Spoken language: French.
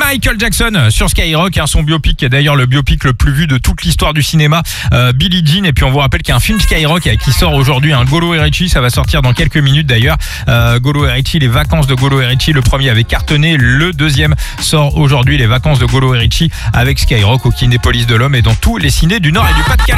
Michael Jackson sur Skyrock, son biopic qui est d'ailleurs le biopic le plus vu de toute l'histoire du cinéma, Billie Jean. Et puis on vous rappelle qu'il y a un film Skyrock qui sort aujourd'hui, Golo et Richie, ça va sortir dans quelques minutes d'ailleurs. Golo et Richie, les vacances de Golo et Richie, le premier avait cartonné, le deuxième sort aujourd'hui, les vacances de Golo et Richie avec Skyrock au Kinépolis de l'Homme et dans tous les cinés du Nord et du Pas-de-Calais.